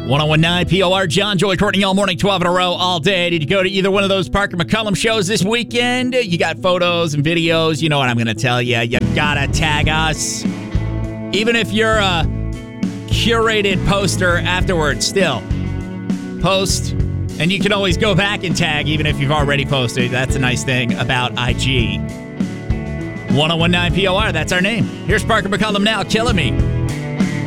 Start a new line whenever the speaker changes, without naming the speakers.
1019 POR, John, Joy, Courtney, all morning, 12 in a row, all day. Did you go to either one of those Parker McCullum shows this weekend? You got photos and videos. You know what I'm going to tell you. You got to tag us. Even if you're a curated poster afterwards, still post. And you can always go back and tag even if you've already posted. That's a nice thing about IG. 1019 POR, that's our name. Here's Parker McCullum now, Killing Me.